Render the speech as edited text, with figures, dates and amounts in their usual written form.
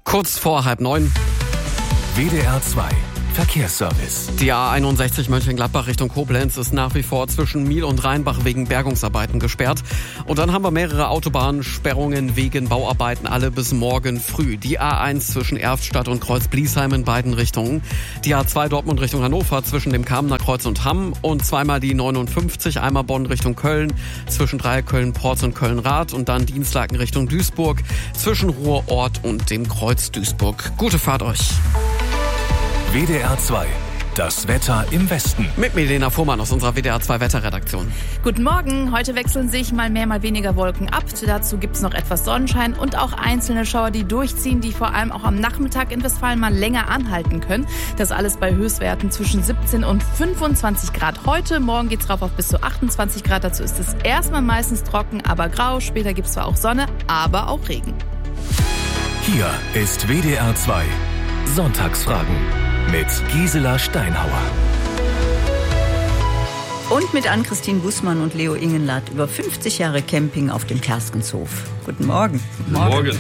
Kurz vor 8:30. WDR 2 Verkehrsservice. Die A61 Mönchengladbach Richtung Koblenz ist nach wie vor zwischen Miel und Rheinbach wegen Bergungsarbeiten gesperrt. Und dann haben wir mehrere Autobahnsperrungen wegen Bauarbeiten, alle bis morgen früh. Die A1 zwischen Erftstadt und Kreuz-Bliesheim in beiden Richtungen. Die A2 Dortmund Richtung Hannover zwischen dem Kamener Kreuz und Hamm. Und zweimal die 59, einmal Bonn Richtung Köln, zwischen Dreieck Köln-Porz und Köln-Rath. Und dann Dienstlaken Richtung Duisburg, zwischen Ruhrort und dem Kreuz Duisburg. Gute Fahrt euch. WDR 2, das Wetter im Westen. Mit Milena Fuhrmann aus unserer WDR 2 Wetterredaktion. Guten Morgen. Heute wechseln sich mal mehr, mal weniger Wolken ab. Dazu gibt es noch etwas Sonnenschein und auch einzelne Schauer, die durchziehen, die vor allem auch am Nachmittag in Westfalen mal länger anhalten können. Das alles bei Höchstwerten zwischen 17 und 25 Grad heute. Morgen geht's rauf auf bis zu 28 Grad. Dazu ist es erstmal meistens trocken, aber grau. Später gibt es zwar auch Sonne, aber auch Regen. Hier ist WDR 2 Sonntagsfragen mit Gisela Steinhauer. Und mit Ann-Christine Bußmann und Leo Ingenlath über 50 Jahre Camping auf dem Kerskenshof. Guten Morgen. Morgen.